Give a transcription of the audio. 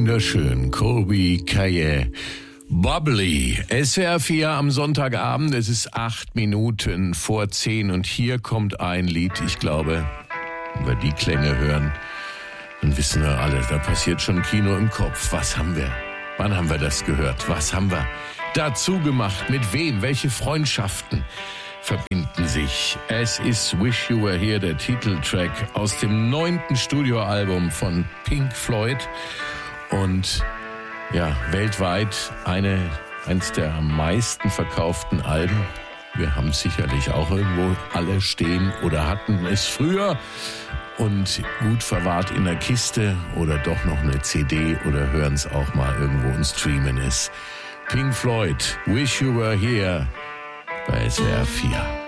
Wunderschön. Colby Kaye. Bubbly. SWR 4 am Sonntagabend. Es ist 8 Minuten vor 10 und hier kommt ein Lied. Ich glaube, wenn wir die Klänge hören, dann wissen wir alle, da passiert schon Kino im Kopf. Was haben wir? Wann haben wir das gehört? Was haben wir dazu gemacht? Mit wem? Welche Freundschaften verbinden sich? Es ist Wish You Were Here, der Titeltrack aus dem 9. Studioalbum von Pink Floyd. Und ja, weltweit eins der am meisten verkauften Alben. Wir haben es sicherlich auch irgendwo alle stehen oder hatten es früher und gut verwahrt in der Kiste oder doch noch eine CD oder hören es auch mal irgendwo und streamen es. Pink Floyd, Wish You Were Here bei SWR 4.